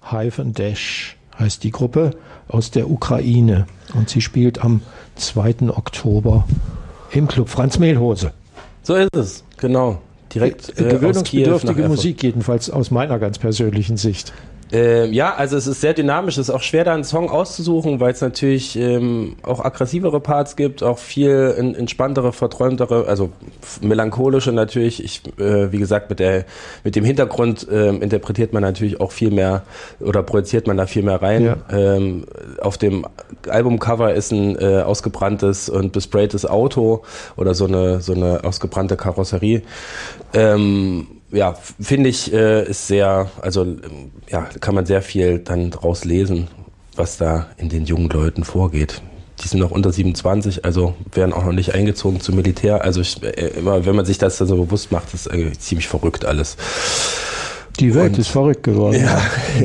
Dash heißt die Gruppe aus der Ukraine. Und sie spielt am 2. Oktober im Club Franz Mehlhose. So ist es, genau. Direkt gewöhnungsbedürftige Musik, jedenfalls aus meiner ganz persönlichen Sicht. Ja, also es ist sehr dynamisch, es ist auch schwer, da einen Song auszusuchen, weil es natürlich auch aggressivere Parts gibt, auch viel entspanntere, verträumtere, also melancholische natürlich. Wie gesagt, mit dem Hintergrund interpretiert man natürlich auch viel mehr oder projiziert man da viel mehr rein. Ja. Auf dem Albumcover ist ein ausgebranntes und bespraytes Auto oder so eine ausgebrannte Karosserie. Ja, finde ich, ist sehr, also ja, kann man sehr viel dann draus lesen, was da in den jungen Leuten vorgeht. Die sind noch unter 27, also werden auch noch nicht eingezogen zum Militär. Also immer, wenn man sich das dann so bewusst macht, ist ziemlich verrückt alles. Die Welt ist verrückt geworden. Ja,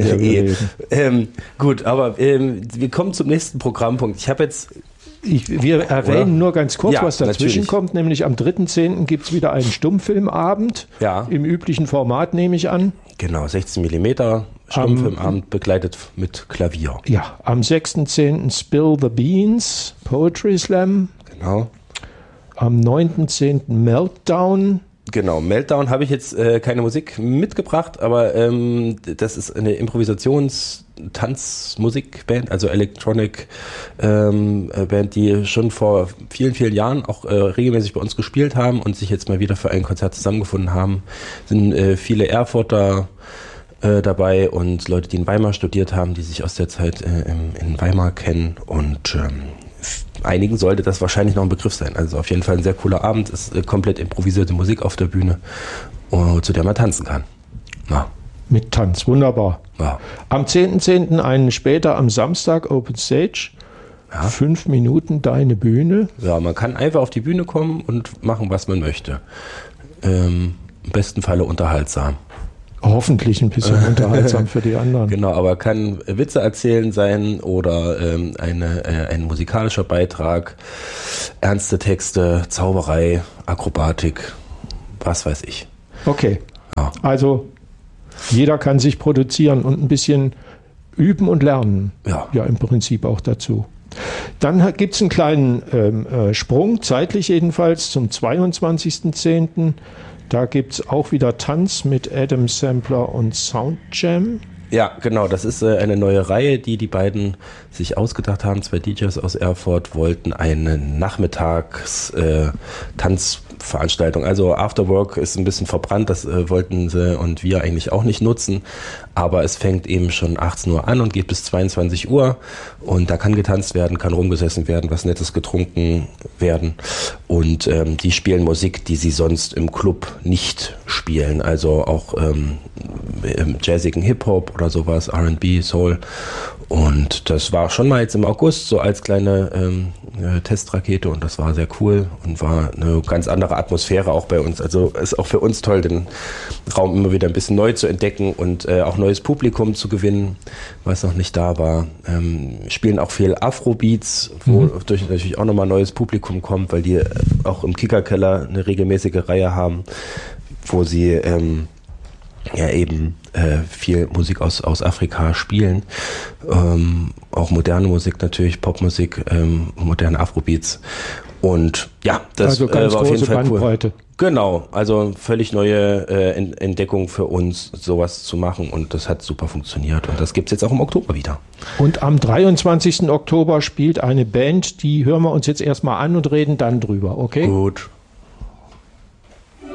gut, aber wir kommen zum nächsten Programmpunkt. Ich habe jetzt... Wir erwähnen nur ganz kurz, was dazwischen kommt, nämlich am 3.10. gibt es wieder einen Stummfilmabend, im üblichen Format, nehme ich an. Genau, 16 mm Stummfilmabend begleitet mit Klavier. Ja, am 6.10. Spill the Beans, Poetry Slam. Genau. Am 9.10. Meltdown. Genau, Meltdown habe ich jetzt keine Musik mitgebracht, aber das ist eine Improvisations-Tanzmusikband, also Electronic Band, die schon vor vielen, vielen Jahren auch regelmäßig bei uns gespielt haben und sich jetzt mal wieder für ein Konzert zusammengefunden haben. Sind viele Erfurter dabei und Leute, die in Weimar studiert haben, die sich aus der Zeit in Weimar kennen und einigen sollte das wahrscheinlich noch ein Begriff sein. Also auf jeden Fall ein sehr cooler Abend. Es ist komplett improvisierte Musik auf der Bühne, zu der man tanzen kann. Ja. Mit Tanz, wunderbar. Ja. Am 10.10. einen später am Samstag Open Stage. Ja. 5 Minuten deine Bühne. Ja, man kann einfach auf die Bühne kommen und machen, was man möchte. Im besten Falle unterhaltsam. Hoffentlich ein bisschen unterhaltsam für die anderen. Genau, aber kann Witze erzählen sein oder ein musikalischer Beitrag, ernste Texte, Zauberei, Akrobatik, was weiß ich. Okay, Also jeder kann sich produzieren und ein bisschen üben und lernen. Ja, im Prinzip auch dazu. Dann gibt es einen kleinen Sprung, zeitlich jedenfalls, zum 22.10. Da gibt es auch wieder Tanz mit Adam Sampler und Soundjam. Ja, genau. Das ist eine neue Reihe, die beiden sich ausgedacht haben. 2 DJs aus Erfurt wollten eine Nachmittags-Tanzveranstaltung. Also Afterwork ist ein bisschen verbrannt. Das wollten sie und wir eigentlich auch nicht nutzen. Aber es fängt eben schon 18 Uhr an und geht bis 22 Uhr. Und da kann getanzt werden, kann rumgesessen werden, was Nettes getrunken werden. Und die spielen Musik, die sie sonst im Club nicht spielen. Also auch im jazzigen Hip-Hop oder sowas, R&B, Soul. Und das war schon mal jetzt im August so als kleine Testrakete und das war sehr cool und war eine ganz andere Atmosphäre auch bei uns. Also ist auch für uns toll, den Raum immer wieder ein bisschen neu zu entdecken und auch neues Publikum zu gewinnen, was noch nicht da war. Spielen auch viel Afrobeats, wodurch natürlich auch nochmal neues Publikum kommt, weil die auch im Kickerkeller eine regelmäßige Reihe haben, wo sie viel Musik aus Afrika spielen. Auch moderne Musik natürlich, Popmusik, moderne Afrobeats. Und ja, das also ganz war auf jeden Fall Bandbreite. Cool. Genau, also völlig neue Entdeckung für uns, sowas zu machen und das hat super funktioniert und das gibt's jetzt auch im Oktober wieder. Und am 23. Oktober spielt eine Band, die hören wir uns jetzt erstmal an und reden dann drüber, okay? Gut.